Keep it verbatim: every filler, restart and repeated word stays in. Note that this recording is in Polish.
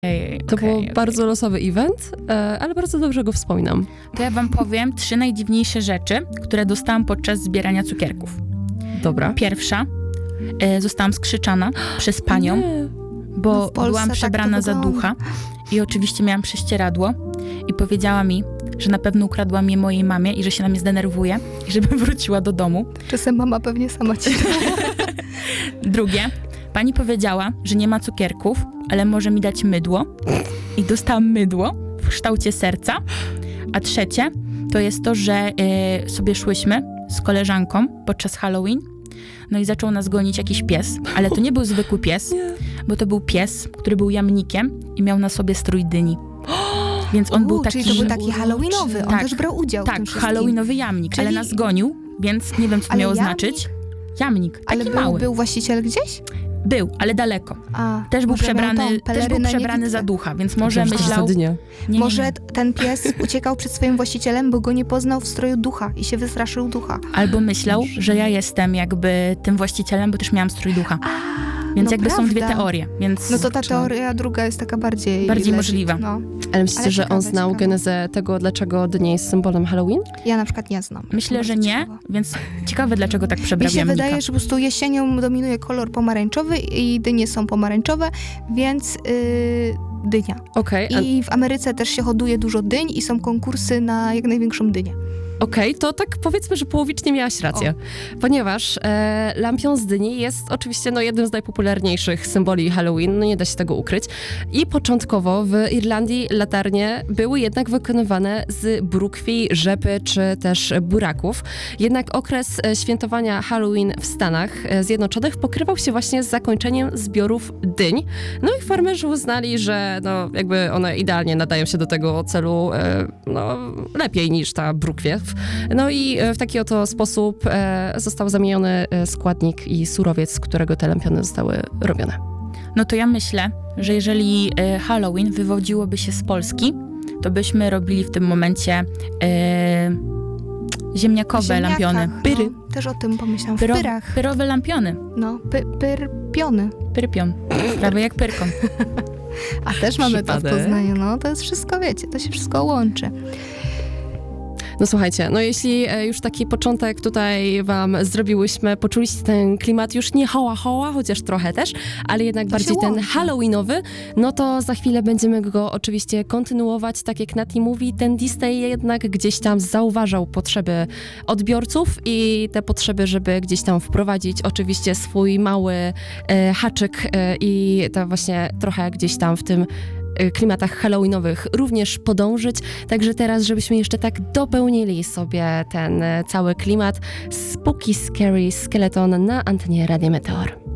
Ej, To okej, był okej. bardzo losowy event, e, ale bardzo dobrze go wspominam. To ja wam powiem trzy najdziwniejsze rzeczy, które dostałam podczas zbierania cukierków. Dobra. Pierwsza, e, zostałam skrzyczana przez panią, Nie. bo No w Polsce byłam tak to przebrana za wygląda. ducha i oczywiście miałam prześcieradło i powiedziała mi, że na pewno ukradłam je mojej mamie i że się na mnie zdenerwuje i żebym wróciła do domu. Czasem mama pewnie sama ci Drugie, pani powiedziała, że nie ma cukierków, ale może mi dać mydło i dostałam mydło w kształcie serca. A trzecie, to jest to, że y, sobie szłyśmy z koleżanką podczas Halloween, no i zaczął nas gonić jakiś pies, ale to nie był zwykły pies, bo to był pies, który był jamnikiem i miał na sobie strój dyni. Więc on U, był taki... Czyli to był taki halloweenowy, on Tak. też brał udział w tym Tak, wszystkim. halloweenowy jamnik, Czyli- ale nas gonił, więc nie wiem, co to Ale miało jamnik? znaczyć. Jamnik, taki Ale był, mały. był właściciel gdzieś? Był, ale daleko. A, Też był może miał przebrany, tą też był pelerynę przebrany niewidzę. za ducha, więc może Myślałam, że myślał... za dynię. Nie, nie, Może nie. ten pies uciekał przed swoim właścicielem, bo go nie poznał w stroju ducha i się wystraszył ducha. Albo myślał, że ja jestem jakby tym właścicielem, bo też miałam strój ducha. Więc no jakby są dwie prawda. teorie, więc... No to ta czy- teoria druga jest taka bardziej... Bardziej legit, możliwa. No. Ale myślicie, Ale że on ciekawe, znał ciekawe. genezę tego, dlaczego dynia jest symbolem Halloween? Ja na przykład nie znam. Myślę, Bardzo że nie, ciekawa. więc ciekawe, dlaczego tak Mi przebrał się jamnika. wydaje, że po prostu jesienią dominuje kolor pomarańczowy i dynie są pomarańczowe, więc yy, dynia. Okej, a- I w Ameryce też się hoduje dużo dyń i są konkursy na jak największą dynię. Okej, to tak powiedzmy, że połowicznie miałaś rację. Ponieważ e, lampion z dyni jest oczywiście no, jednym z najpopularniejszych symboli Halloween, no nie da się tego ukryć. I początkowo w Irlandii latarnie były jednak wykonywane z brukwi, rzepy czy też buraków. Jednak okres e, świętowania Halloween w Stanach e, Zjednoczonych pokrywał się właśnie z zakończeniem zbiorów dyń. No i farmerzy uznali, że no, jakby one idealnie nadają się do tego celu e, no, lepiej niż ta brukwiew. No i e, w taki oto sposób e, został zamieniony e, składnik i surowiec, z którego te lampiony zostały robione. No to ja myślę, że jeżeli e, Halloween wywodziłoby się z Polski, to byśmy robili w tym momencie e, ziemniakowe Ziemniakach, lampiony. Pyry. No, też o tym pomyślałam. W Pyro, pyrach. pyrowe lampiony. No, py, pyrpiony. Pyrpion. Prawie jak pyrkon. A też mamy to w Przypadek. Poznaniu. No, to jest wszystko, wiecie, to się wszystko łączy. No słuchajcie, no jeśli e, już taki początek tutaj wam zrobiłyśmy, poczuliście ten klimat już nie hoła hoła, chociaż trochę też, ale jednak To bardziej się ten łączy. halloweenowy, no to za chwilę będziemy go oczywiście kontynuować, tak jak Nati mówi, ten Disney jednak gdzieś tam zauważał potrzeby odbiorców i te potrzeby, żeby gdzieś tam wprowadzić oczywiście swój mały e, haczyk e, i to właśnie trochę gdzieś tam w tym klimatach halloweenowych również podążyć. Także teraz, żebyśmy jeszcze tak dopełnili sobie ten e, cały klimat, Spooky Scary Skeleton na antenie Radia Meteor.